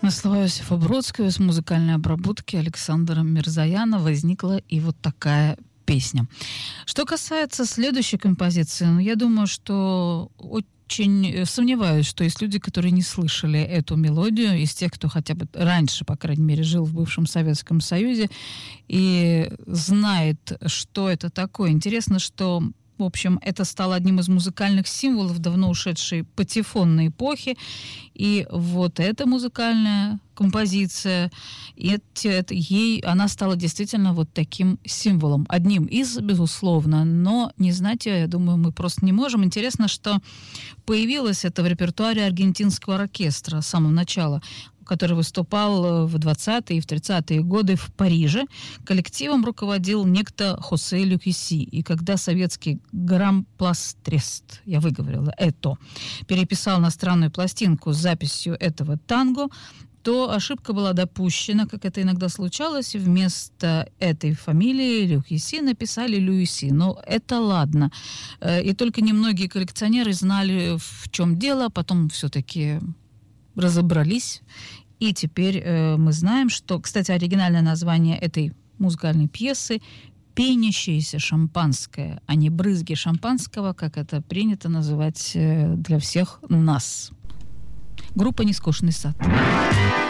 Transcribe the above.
На слова Иосифа Бродского с музыкальной обработки Александра Мирзояна возникла и вот такая песня. Что касается следующей композиции, я думаю, что очень сомневаюсь, что есть люди, которые не слышали эту мелодию, из тех, кто хотя бы раньше, по крайней мере, жил в бывшем Советском Союзе и знает, что это такое. Интересно, что в общем, это стало одним из музыкальных символов давно ушедшей патефонной эпохи. И вот эта музыкальная композиция, она стала действительно вот таким символом. Одним из, безусловно, но не знать, я думаю, мы просто не можем. Интересно, что появилось это в репертуаре аргентинского оркестра с самого начала, который выступал в 20-е и в 30-е годы в Париже. Коллективом руководил некто Хосе Люкеси. И когда советский грампластрест, я выговорила это, переписал на странную пластинку с записью этого танго, то ошибка была допущена, как это иногда случалось, и вместо этой фамилии Люкеси написали Люиси. Но это ладно. И только немногие коллекционеры знали, в чем дело, потом все-таки разобрались, и теперь мы знаем, что, кстати, оригинальное название этой музыкальной пьесы «Пенящееся шампанское», а не «брызги шампанского», как это принято называть для всех нас. Группа «Нескошенный сад».